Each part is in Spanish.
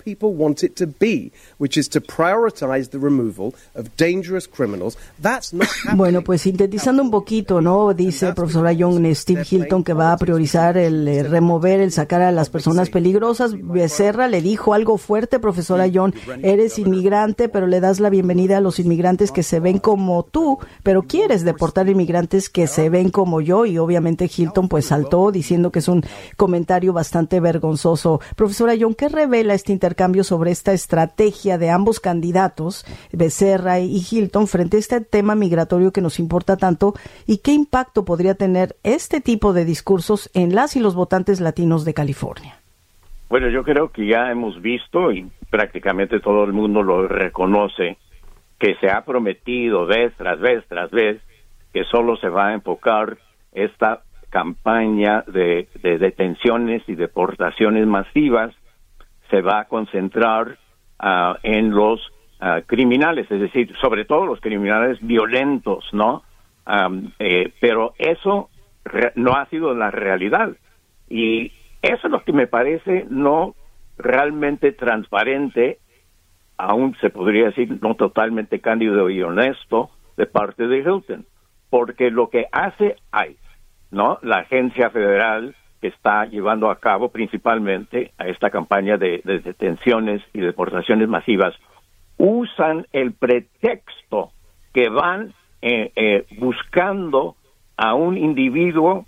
people want it to be, which is to prioritize the removal of dangerous criminals. That's not happening. Bueno, pues sintetizando un poquito, ¿no? Dice profesora Young, Steve Hilton, que va a priorizar el remover, el sacar a las personas peligrosas. Becerra le dijo algo fuerte, profesora Young, eres inmigrante, pero le das la bienvenida a los inmigrantes que se ven como tú, pero quieres deportar inmigrantes que se ven como yo, y obviamente Hilton pues saltó diciendo que es un comentario bastante vergonzoso. Profesora Young, ¿qué revela este intercambio sobre esta estrategia de ambos candidatos, Becerra y Hilton, frente a este tema migratorio que nos importa tanto, y qué impacto podría tener este tipo de discursos en las y los votantes latinos de California? Bueno, yo creo que ya hemos visto, y prácticamente todo el mundo lo reconoce, que se ha prometido vez tras vez tras vez que solo se va a enfocar esta campaña de detenciones y deportaciones masivas, se va a concentrar en los criminales, es decir, sobre todo los criminales violentos, ¿no? Pero eso no ha sido la realidad, y eso es lo que me parece no realmente transparente, aún se podría decir no totalmente cándido y honesto de parte de Hilton, porque lo que hace ICE, ¿no?, la agencia federal que está llevando a cabo principalmente a esta campaña de detenciones y deportaciones masivas, usan el pretexto que van buscando a un individuo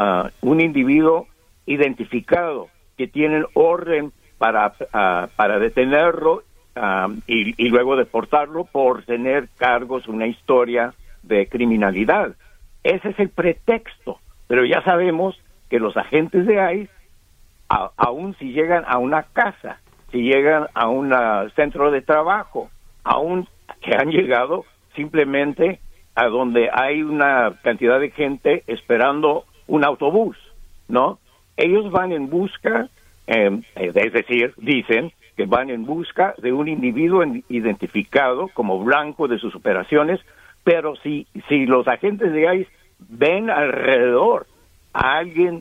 identificado, que tienen orden para detenerlo y luego deportarlo por tener cargos, una historia de criminalidad. Ese es el pretexto, pero ya sabemos que los agentes de ICE, aún si llegan a una casa, si llegan a un centro de trabajo, aún que han llegado simplemente a donde hay una cantidad de gente esperando un autobús, ¿no? Ellos van en busca, es decir, dicen que van en busca de un individuo identificado como blanco de sus operaciones, pero si los agentes de ICE ven alrededor a alguien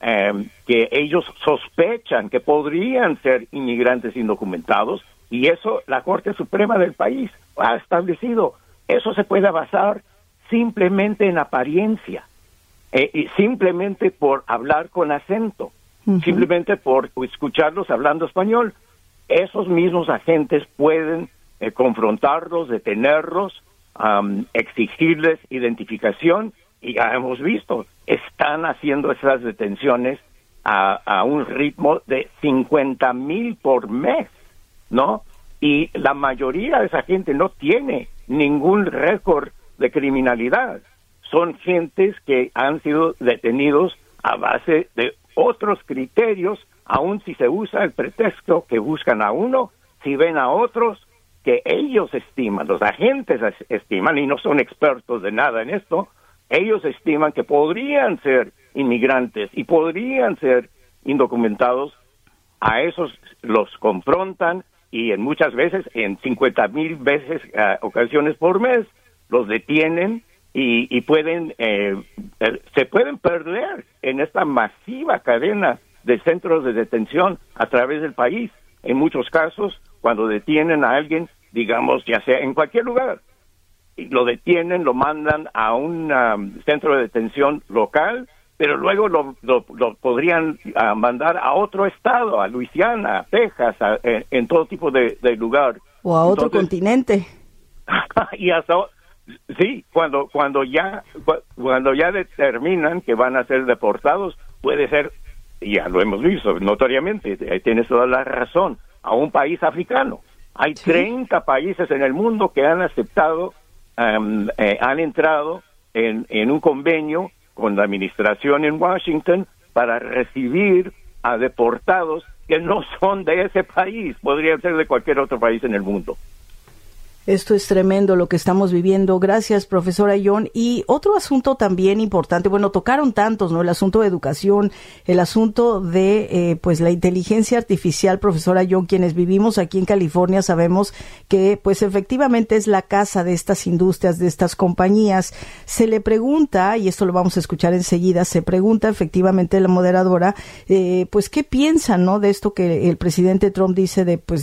que ellos sospechan que podrían ser inmigrantes indocumentados, y eso la Corte Suprema del país ha establecido, eso se puede basar simplemente en apariencia, y simplemente por hablar con acento, simplemente por escucharlos hablando español. Esos mismos agentes pueden confrontarlos, detenerlos, exigirles identificación, y ya hemos visto, están haciendo esas detenciones a un ritmo de 50,000 por mes, ¿no? Y la mayoría de esa gente no tiene ningún récord de criminalidad. Son gentes que han sido detenidos a base de otros criterios, aun si se usa el pretexto que buscan a uno, si ven a otros que ellos estiman, los agentes estiman, y no son expertos de nada en esto, ellos estiman que podrían ser inmigrantes y podrían ser indocumentados. A esos los confrontan, y en muchas veces, en 50,000 veces, ocasiones por mes, los detienen y pueden se pueden perder en esta masiva cadena de centros de detención a través del país. En muchos casos, cuando detienen a alguien, digamos, ya sea en cualquier lugar, y lo detienen, lo mandan a un centro de detención local, pero luego lo podrían mandar a otro estado, a Luisiana, a Texas, en todo tipo de lugar. O a otro continente. Y hasta, sí, cuando ya determinan que van a ser deportados, puede ser, ya lo hemos visto notoriamente, tienes toda la razón, a un país africano. Hay 30 países en el mundo que han aceptado, han entrado en un convenio con la administración en Washington para recibir a deportados que no son de ese país, podrían ser de cualquier otro país en el mundo. Esto es tremendo lo que estamos viviendo. Gracias, profesora Young. Y otro asunto también importante, bueno, tocaron tantos, ¿no? El asunto de educación, el asunto de, pues, la inteligencia artificial, profesora Young. Quienes vivimos aquí en California sabemos que, pues, efectivamente es la casa de estas industrias, de estas compañías. Se le pregunta, y esto lo vamos a escuchar enseguida, se pregunta efectivamente la moderadora, pues, ¿qué piensan, no? De esto que el presidente Trump dice de, pues,